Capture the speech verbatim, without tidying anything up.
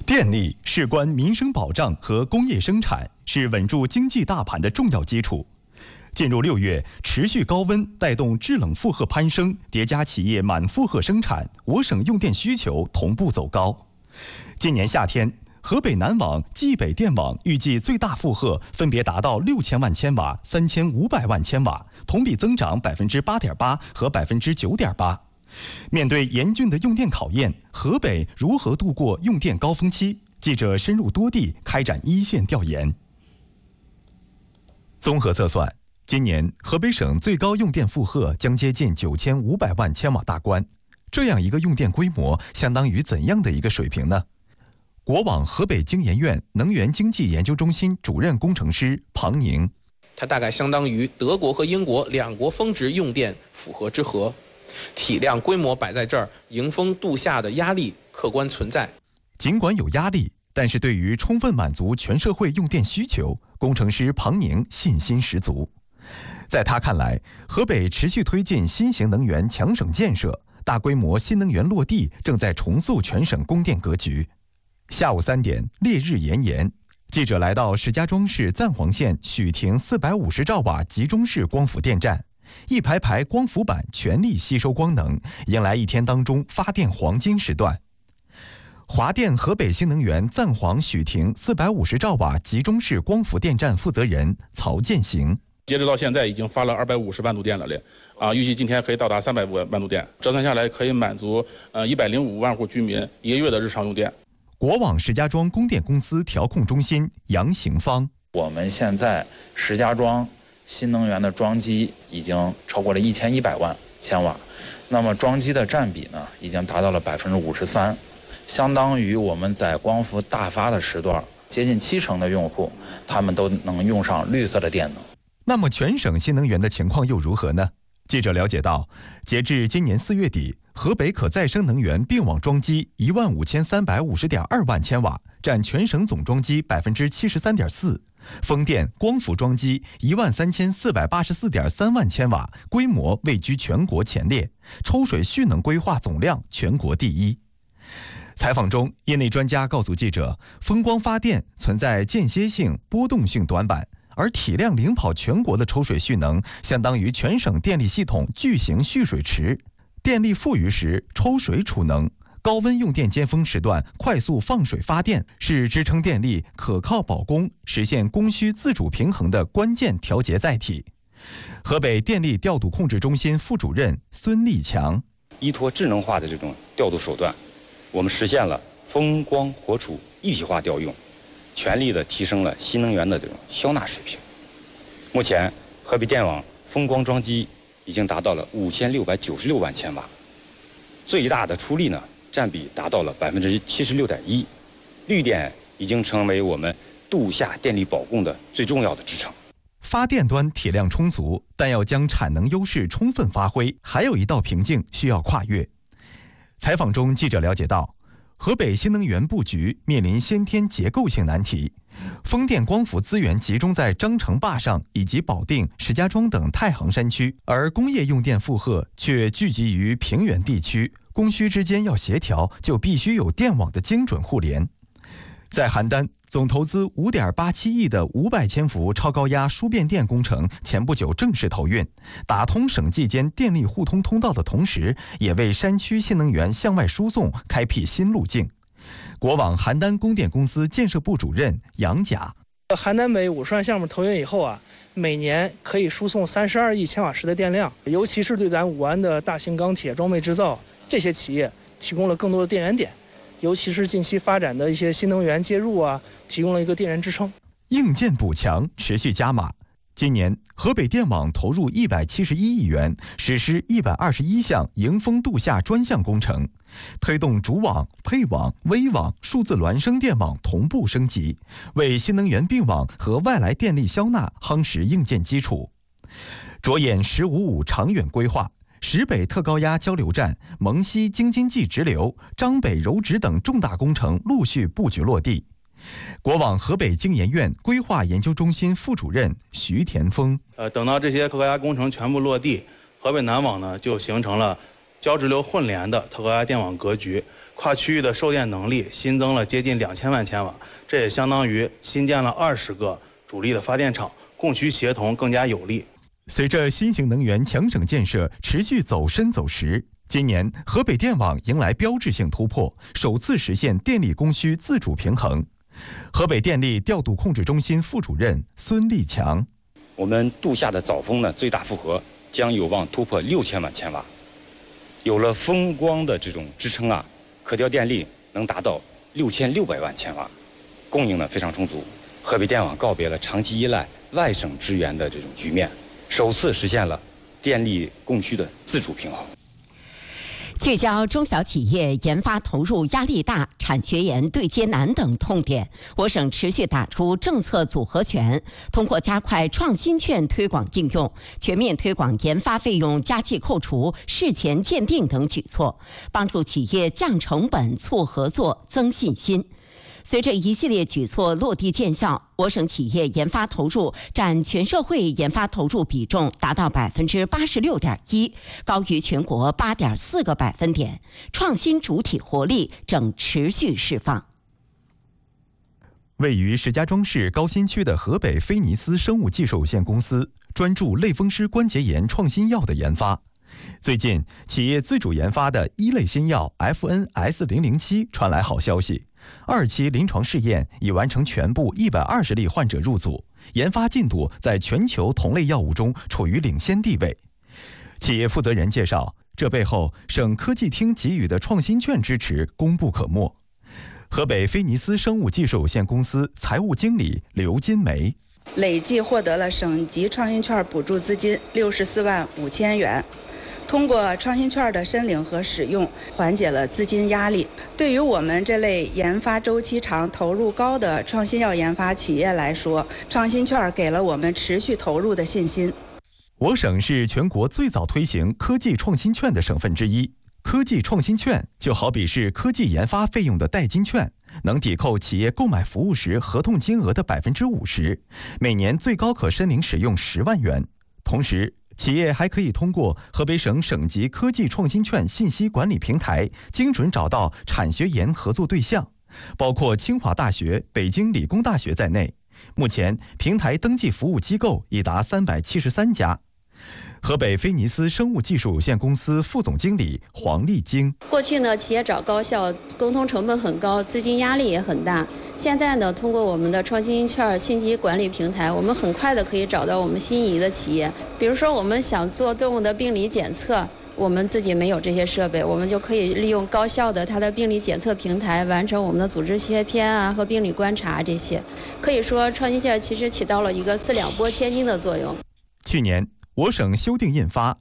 电力事关民生保障和工业生产，是稳住经济大盘的重要基础。进入六月，持续高温带动制冷负荷攀升，叠加企业满负荷生产，我省用电需求同步走高。今年夏天，河北南网、冀北电网预计最大负荷分别达到六千万千瓦、三千五百万千瓦，同比增长百分之八点八和百分之九点八。面对严峻的用电考验，河北如何度过用电高峰期？记者深入多地开展一线调研。综合测算，今年河北省最高用电负荷将接近九千五百万千瓦大关。这样一个用电规模，相当于怎样的一个水平呢？国网河北经研院能源经济研究中心主任工程师庞宁， 它大概相当于德国和英国两国峰值用电负荷之和。体量规模摆在这儿，迎峰度夏的压力客观存在。 尽管有压力，但是对于充分满足全社会用电需求，工程师庞宁信心十足。在他看来，河北持续推进新型能源强省建设，大规模新能源落地正在重塑全省供电格局。下午三点，烈日炎炎，记者来到石家庄市赞皇县许亭四百五十兆瓦集中式光伏电站。一排排光伏板全力吸收光能，迎来一天当中发电黄金时段。华电河北新能源赞皇许亭四百五十兆瓦集中式光伏电站负责人曹建行， 截止到现在已经发了二百五十万度电了嘞，啊，预计今天可以到达三百万度电，折算下来可以满足呃一百零五万户居民一个月的日常用电。 国网石家庄供电公司调控中心杨行芳， 我们现在石家庄新能源的装机已经超过了一千一百万千瓦，那么装机的占比呢，已经达到了百分之五十三，相当于我们在光伏大发的时段，接近七成的用户，他们都能用上绿色的电能。 那么全省新能源的情况又如何呢？记者了解到，截至今年四月底，河北可再生能源并网装机一万五千三百五十点二万千瓦，占全省总装机百分之七十三点四。风电、光伏装机一万三千四百八十四点三万千瓦，规模位居全国前列，抽水蓄能规划总量全国第一。采访中，业内专家告诉记者，风光发电存在间歇性、波动性短板，而体量领跑全国的抽水蓄能，相当于全省电力系统巨型蓄水池。电力富余时抽水储能，高温用电尖峰时段快速放水发电，是支撑电力可靠保供、实现供需自主平衡的关键调节载体。河北电力调度控制中心副主任孙立强， 依托智能化的这种调度手段，我们实现了风光火储一体化调用，全力的提升了新能源的这种消纳水平。目前，河北电网风光装机已经达到了五千六百九十六万千瓦，最大的出力呢，占比达到了百分之七十六点一，绿电已经成为我们度夏电力保供的最重要的支撑。 发电端体量充足，但要将产能优势充分发挥，还有一道瓶颈需要跨越。采访中，记者了解到，河北新能源布局面临先天结构性难题，风电光伏资源集中在张城坝上以及保定、石家庄等太行山区，而工业用电负荷却聚集于平原地区，供需之间要协调，就必须有电网的精准互联。在邯郸，总投资五点八七亿的五百千伏超高压输变电工程前不久正式投运，打通省际间电力互通通道的同时，也为山区新能源向外输送开辟新路径。国网邯郸供电公司建设部主任杨甲， 邯郸北五十万项目投运以后啊，每年可以输送三十二亿千瓦时的电量，尤其是对咱武安的大型钢铁装备制造这些企业提供了更多的电源点，尤其是近期发展的一些新能源接入啊，提供了一个电源支撑。 硬件补强持续加码。今年，河北电网投入一百七十一亿元，实施一百二十一项迎峰度夏专项工程，推动主网、配网、微网、数字孪生电网同步升级，为新能源并网和外来电力消纳夯实硬件基础。着眼“十五五”长远规划，石北特高压交流站、蒙西京津冀直流、张北柔直等重大工程陆续布局落地。国网河北经研院规划研究中心副主任徐田峰， 呃，等到这些特高压工程全部落地，河北南网呢就形成了交直流混联的特高压电网格局， 跨区域的售电能力新增了接近两千万千瓦，这也相当于新建了二十个主力的发电厂，供需协同更加有力。 随着新型能源强省建设持续走深走实，今年河北电网迎来标志性突破，首次实现电力供需自主平衡。河北电力调度控制中心副主任孙立强： 我们度夏的早风呢，最大负荷将有望突破六千万千瓦。有了风光的这种支撑啊，可调电力能达到六千六百万千瓦，供应呢非常充足。河北电网告别了长期依赖外省支援的这种局面，首次实现了电力供需的自主平衡。 聚焦中小企业研发投入压力大、产学研对接难等痛点，我省持续打出政策组合拳，通过加快创新券推广应用、全面推广研发费用加计扣除、事前鉴定等举措，帮助企业降成本、促合作、增信心。随着一系列举措落地见效，我省企业研发投入占全社会研发投入比重达到百分之八十六点一，高于全国八点四个百分点，创新主体活力正持续释放。 位于石家庄市高新区的河北菲尼斯生物技术有限公司专注类风湿关节炎创新药的研发。最近，企业自主研发的一类新药 F N S 零零七 传来好消息，二期临床试验已完成全部一百二十例患者入组，研发进度在全球同类药物中处于领先地位。企业负责人介绍，这背后省科技厅给予的创新券支持功不可没。河北菲尼斯生物技术有限公司财务经理刘金梅： 累计获得了省级创新券补助资金六十四万五千元。通过创新券的申领和使用，缓解了资金压力。对于我们这类研发周期长、投入高的创新药研发企业来说，创新券给了我们持续投入的信心。 我省是全国最早推行科技创新券的省份之一。科技创新券就好比是科技研发费用的代金券，能抵扣企业购买服务时合同金额的百分之五十，每年最高可申领使用十万元。同时，企业还可以通过河北省省级科技创新券信息管理平台，精准找到产学研合作对象，包括清华大学、北京理工大学在内。目前，平台登记服务机构已达三百七十三家。河北菲尼斯生物技术有限公司副总经理黄丽晶： 过去呢，企业找高校沟通成本很高，资金压力也很大。现在呢，通过我们的创新券信息管理平台，我们很快的可以找到我们心仪的企业。比如说，我们想做动物的病理检测，我们自己没有这些设备，我们就可以利用高校的它的病理检测平台，完成我们的组织切片啊和病理观察这些。可以说，创新券其实起到了一个四两拨千斤的作用。 去年，我省修订印发